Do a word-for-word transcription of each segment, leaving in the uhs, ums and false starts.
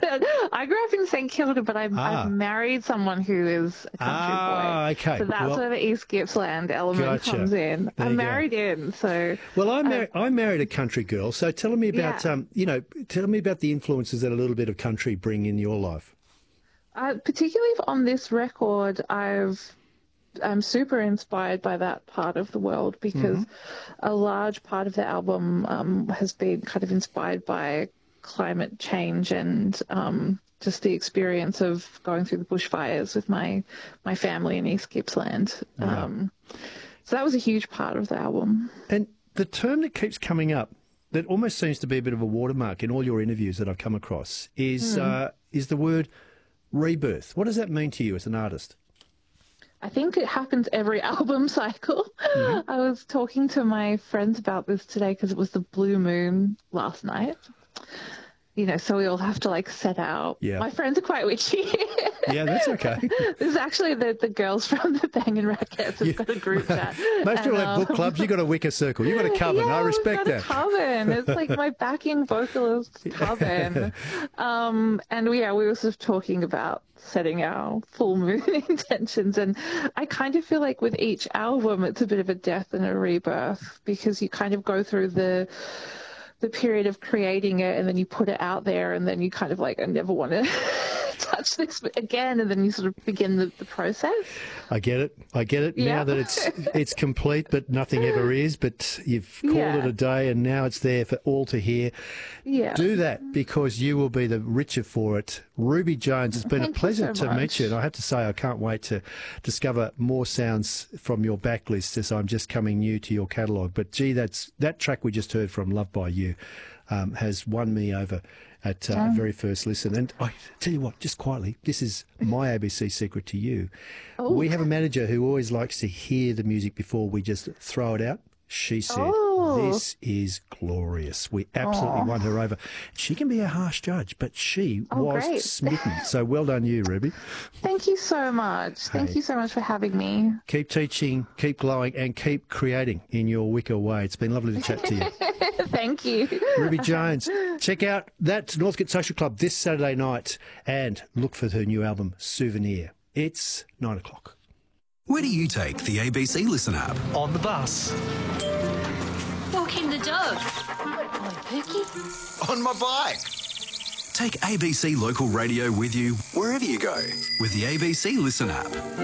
I grew up in St Kilda, but I've, Ah. I've married someone who is a country Ah, boy. okay. So that's Well, where the East Gippsland element gotcha. comes in. There you I'm go. married in, so Well, I, mar- uh, I married a country girl, so tell me about, Yeah. um, you know, tell me about the influences that a little bit of country bring in your life. uh, particularly on this record, I've I'm super inspired by that part of the world because Mm-hmm. a large part of the album um, has been kind of inspired by climate change and um, just the experience of going through the bushfires with my my family in East Gippsland. Yeah. Um, so that was a huge part of the album. And the term that keeps coming up, that almost seems to be a bit of a watermark in all your interviews that I've come across, is Mm. uh, is the word rebirth. What does that mean to you as an artist? I think it happens every album cycle. Mm-hmm. I was talking to my friends about this today because it was the blue moon last night. You know, so we all have to like set out. Yeah. My friends are quite witchy. Yeah, that's okay. This is actually the, the girls from the Bangin' Rackets have You- got a group chat. Most people And, have book um, clubs. You've got a Wicca circle. You've got a coven. Yeah, I respect we've that. got a coven. It's like my backing vocalist coven. Um, and yeah, we were sort of talking about setting our full moon intentions. And I kind of feel like with each album, it's a bit of a death and a rebirth because you kind of go through the the period of creating it and then you put it out there and then you kind of like, I never want to touch this again, and then you sort of begin the, the process. I get it. I get it. Yeah. Now that it's it's complete, but nothing ever is. But you've called Yeah. it a day, and now it's there for all to hear. Yeah. Do that because you will be the richer for it. Ruby Jones, it's been Thank a you pleasure so to meet much. you, and I have to say I can't wait to discover more sounds from your backlist as I'm just coming new to your catalogue. But gee, that's that track we just heard from Love by You um, has won me over at uh, Yeah. very first listen. And I tell you what, just quietly, this is my A B C secret to you. Oh. We have a manager who always likes to hear the music before we just throw it out. She said, Oh. this is glorious. We absolutely Aw. won her over. She can be a harsh judge, but she Oh, was great. smitten. So well done you, Ruby. Thank you so much. Thank Hey. you so much for having me. Keep teaching, keep glowing, and keep creating in your Wicca way. It's been lovely to chat to you. Thank you. Ruby Jones, check out that Northcote Social Club this Saturday night and look for her new album, Souvenir. It's nine o'clock. Where do you take the A B C Listen app? On the bus. Walking the dog. Good boy, Pookie. On my bike. Take A B C Local Radio with you wherever you go with the A B C Listen app.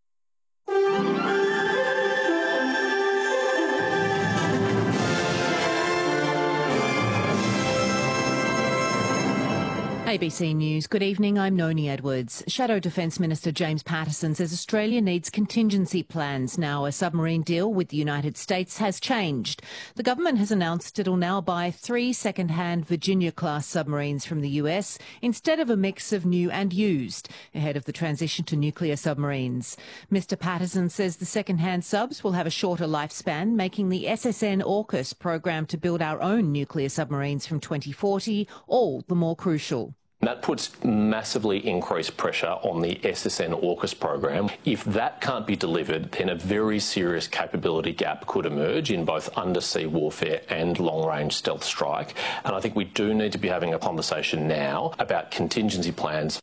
A B C News. Good evening. I'm Noni Edwards. Shadow Defence Minister James Patterson says Australia needs contingency plans now a submarine deal with the United States has changed. The government has announced it'll now buy three second-hand Virginia-class submarines from the U S instead of a mix of new and used ahead of the transition to nuclear submarines. Mister Patterson says the second-hand subs will have a shorter lifespan, making the S S N AUKUS program to build our own nuclear submarines from twenty forty all the more crucial. That puts massively increased pressure on the S S N AUKUS program. If that can't be delivered, then a very serious capability gap could emerge in both undersea warfare and long-range stealth strike. And I think we do need to be having a conversation now about contingency plans.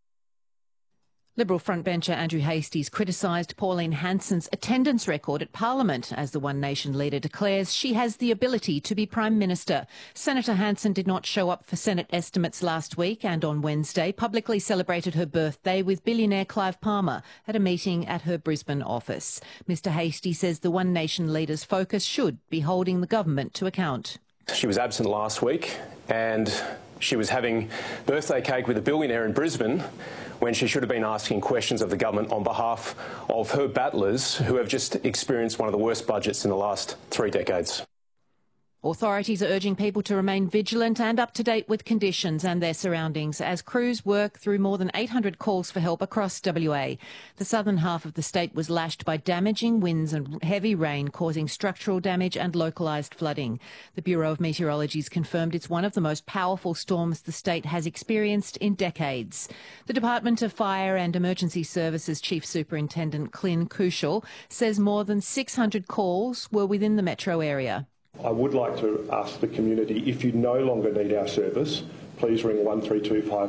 Liberal frontbencher Andrew Hasties criticised Pauline Hanson's attendance record at Parliament as the One Nation leader declares she has the ability to be Prime Minister. Senator Hanson did not show up for Senate estimates last week and on Wednesday publicly celebrated her birthday with billionaire Clive Palmer at a meeting at her Brisbane office. Mister Hastie says the One Nation leader's focus should be holding the government to account. She was absent last week and she was having birthday cake with a billionaire in Brisbane when she should have been asking questions of the government on behalf of her battlers who have just experienced one of the worst budgets in the last three decades. Authorities are urging people to remain vigilant and up to date with conditions and their surroundings as crews work through more than eight hundred calls for help across W A. The southern half of the state was lashed by damaging winds and heavy rain causing structural damage and localised flooding. The Bureau of Meteorology has confirmed it's one of the most powerful storms the state has experienced in decades. The Department of Fire and Emergency Services Chief Superintendent Clint Kushel says more than six hundred calls were within the metro area. I would like to ask the community, if you no longer need our service, please ring one three two five